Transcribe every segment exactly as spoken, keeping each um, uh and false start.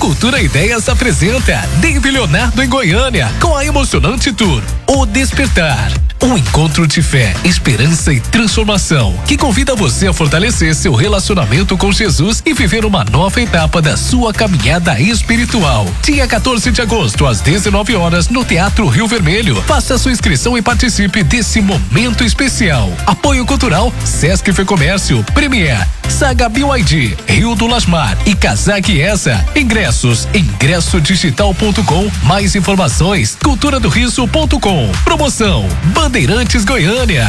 Cultura Ideias apresenta Dave Leonardo em Goiânia, com a emocionante tour O Despertar. Um encontro de fé, esperança e transformação que convida você a fortalecer seu relacionamento com Jesus e viver uma nova etapa da sua caminhada espiritual. Dia quatorze de agosto, às dezenove horas, no Teatro Rio Vermelho. Faça sua inscrição e participe desse momento especial. Apoio Cultural, Sesc Fecomércio, Premier, Saga B Y D, Rio do Lasmar e Casaque Essa. Ingressos, ingresso digital ponto com. Mais informações, cultura do riso ponto com. Promoção, Bandeirantes Goiânia.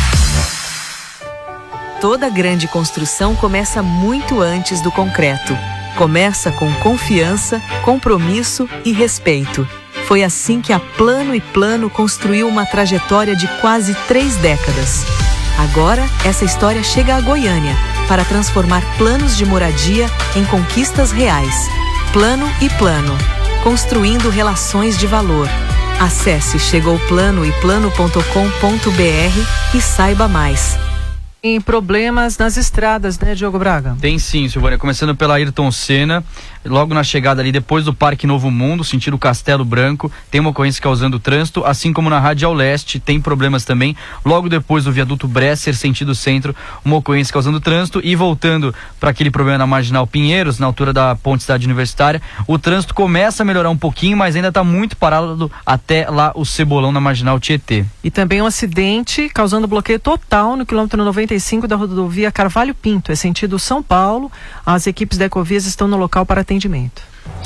Toda grande construção começa muito antes do concreto. Começa com confiança, compromisso e respeito. Foi assim que a Plano e Plano construiu uma trajetória de quase três décadas. Agora, essa história chega a Goiânia para transformar planos de moradia em conquistas reais. Plano e Plano, construindo relações de valor. Acesse chegou plano e plano ponto com ponto br e saiba mais. Tem problemas nas estradas, né, Diogo Braga? Tem sim, Silvânia. Começando pela Ayrton Senna, logo na chegada ali, depois do Parque Novo Mundo, sentido Castelo Branco, tem uma ocorrência causando trânsito, assim como na Radial Leste, tem problemas também. Logo depois do viaduto Bresser, sentido centro, uma ocorrência causando trânsito. E voltando para aquele problema na Marginal Pinheiros, na altura da Ponte Cidade Universitária, o trânsito começa a melhorar um pouquinho, mas ainda está muito parado até lá o Cebolão, na Marginal Tietê. E também um acidente causando bloqueio total no quilômetro noventa e cinco da rodovia Carvalho Pinto, é sentido São Paulo. As equipes da Ecovias estão no local para atendimento.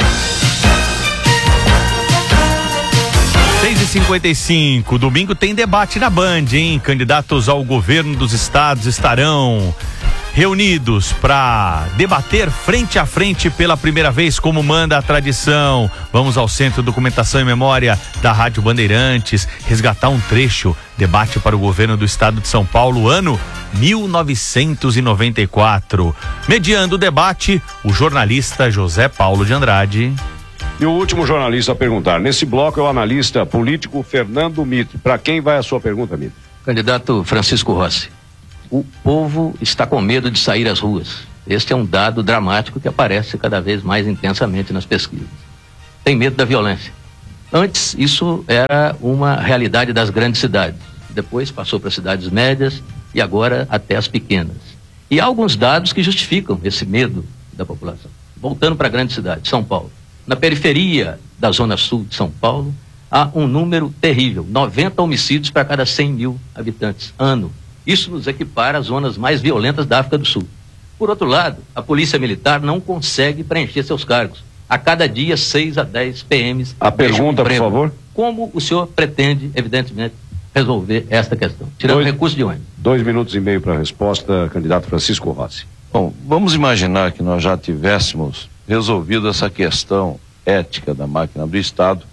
seis e cinquenta e cinco, domingo tem debate na Band, hein? Candidatos ao governo dos estados estarão reunidos para debater frente a frente pela primeira vez, como manda a tradição. Vamos ao Centro de Documentação e Memória da Rádio Bandeirantes resgatar um trecho. Debate para o governo do estado de São Paulo, ano mil novecentos e noventa e quatro. Mediando o debate, o jornalista José Paulo de Andrade. E o último jornalista a perguntar. Nesse bloco é o analista político Fernando Mitre. Para quem vai a sua pergunta, Mitre? Candidato Francisco Rossi. O povo está com medo de sair às ruas. Este é um dado dramático que aparece cada vez mais intensamente nas pesquisas. Tem medo da violência. Antes, isso era uma realidade das grandes cidades. Depois passou para cidades médias e agora até as pequenas. E há alguns dados que justificam esse medo da população. Voltando para a grande cidade, São Paulo. Na periferia da zona sul de São Paulo, há um número terrível. noventa homicídios para cada cem mil habitantes, ano. Isso nos equipara às zonas mais violentas da África do Sul. Por outro lado, a Polícia Militar não consegue preencher seus cargos. A cada dia, seis a dez P Ms. A pergunta, por favor. Como o senhor pretende, evidentemente, resolver esta questão? Tirando dois, recurso de ônibus. Dois minutos e meio para a resposta, candidato Francisco Rossi. Bom, vamos imaginar que nós já tivéssemos resolvido essa questão ética da máquina do Estado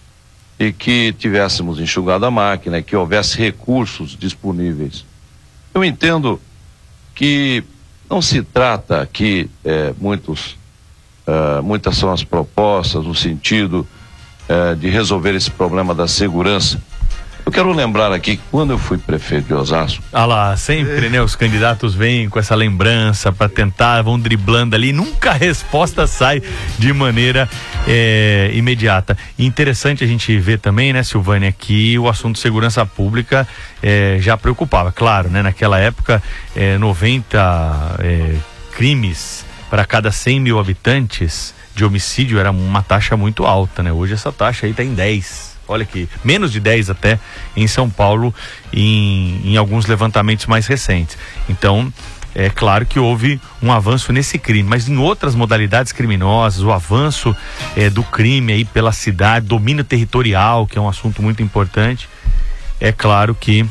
e que tivéssemos enxugado a máquina, que houvesse recursos disponíveis. Eu entendo que não se trata aqui, é, muitos, é, muitas são as propostas no sentido é, de resolver esse problema da segurança. Eu quero lembrar aqui que quando eu fui prefeito de Osasco... Ah lá, sempre, né, os candidatos vêm com essa lembrança para tentar, vão driblando ali, nunca a resposta sai de maneira é, imediata. E interessante a gente ver também, né, Silvânia, que o assunto de segurança pública é, já preocupava. Claro, né, naquela época, é, noventa é, crimes para cada cem mil habitantes de homicídio era uma taxa muito alta, né? Hoje essa taxa aí está em dez. Olha aqui, menos de dez até em São Paulo, em, em alguns levantamentos mais recentes. Então, é claro que houve um avanço nesse crime, mas em outras modalidades criminosas, o avanço é, do crime aí pela cidade, domínio territorial, que é um assunto muito importante, é claro que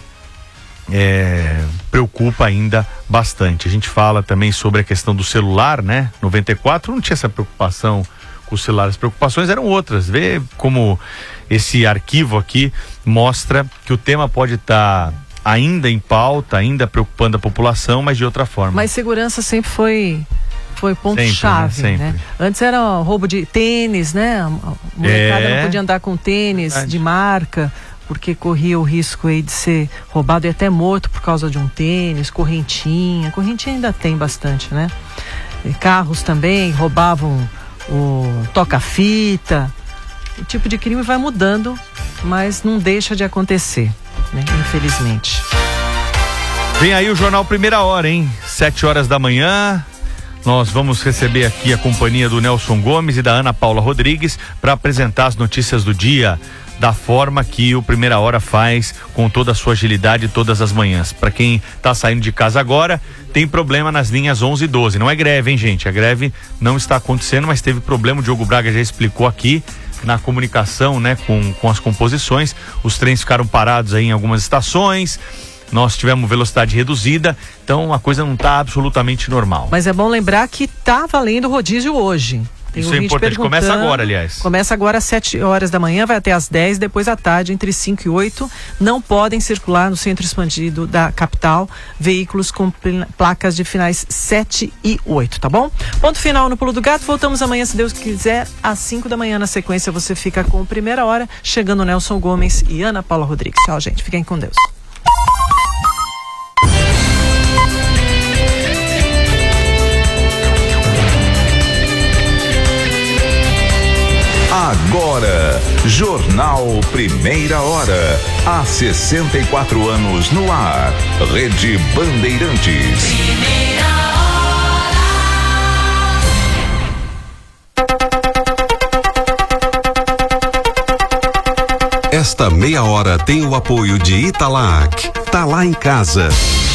é, preocupa ainda bastante. A gente fala também sobre a questão do celular, né? noventa e quatro não tinha essa preocupação com o celular, as preocupações eram outras. Vê como esse arquivo aqui mostra que o tema pode estar tá ainda em pauta, ainda preocupando a população, mas de outra forma. Mas segurança sempre foi foi ponto-chave, né? né? Antes era roubo de tênis, né? A molecada é... não podia andar com tênis Verdade. De marca, porque corria o risco aí de ser roubado e até morto por causa de um tênis, correntinha. Correntinha ainda tem bastante, né? E carros também roubavam o toca-fita. O tipo de crime vai mudando, mas não deixa de acontecer, né? Infelizmente. Vem aí o Jornal Primeira Hora, hein? Sete horas da manhã. Nós vamos receber aqui a companhia do Nelson Gomes e da Ana Paula Rodrigues para apresentar as notícias do dia da forma que o Primeira Hora faz, com toda a sua agilidade todas as manhãs. Para quem está saindo de casa agora, tem problema nas linhas onze e doze. Não é greve, hein, gente? A greve não está acontecendo, mas teve problema. O Diogo Braga já explicou aqui na comunicação, né, com, com as composições. Os trens ficaram parados aí em algumas estações. Nós tivemos velocidade reduzida, então a coisa não está absolutamente normal. Mas é bom lembrar que tá valendo rodízio hoje. Tem Isso é importante, começa agora, aliás. Começa agora às sete horas da manhã, vai até às dez, depois à tarde, entre cinco e oito. Não podem circular no centro expandido da capital veículos com placas de finais sete e oito, tá bom? Ponto final no Pulo do Gato, voltamos amanhã, se Deus quiser, às cinco da manhã. Na sequência você fica com o Primeira Hora, chegando Nelson Gomes e Ana Paula Rodrigues. Tchau, gente, fiquem com Deus. Agora, Jornal Primeira Hora. Há sessenta e quatro anos no ar. Rede Bandeirantes. Primeira hora. Esta meia hora tem o apoio de Italac. Tá lá em casa.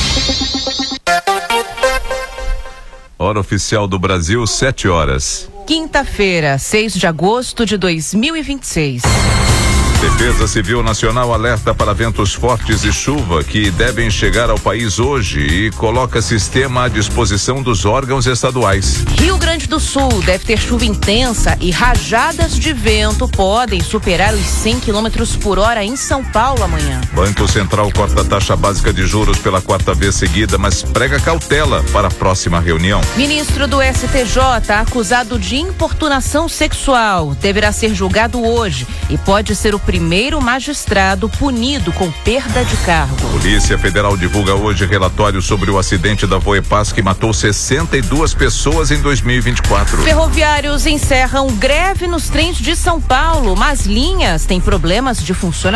Hora oficial do Brasil, sete horas. Quinta-feira, seis de agosto de dois mil e vinte e seis. Defesa Civil Nacional alerta para ventos fortes e chuva que devem chegar ao país hoje e coloca sistema à disposição dos órgãos estaduais. Rio Grande do Sul deve ter chuva intensa e rajadas de vento podem superar os cem quilômetros por hora em São Paulo amanhã. Banco Central corta a taxa básica de juros pela quarta vez seguida, mas prega cautela para a próxima reunião. Ministro do S T J, acusado de importunação sexual, deverá ser julgado hoje e pode ser o primeiro magistrado punido com perda de cargo. Polícia Federal divulga hoje relatório sobre o acidente da Voepaz que matou sessenta e duas pessoas em dois mil e vinte e quatro. Ferroviários encerram greve nos trens de São Paulo, mas linhas têm problemas de funcionamento.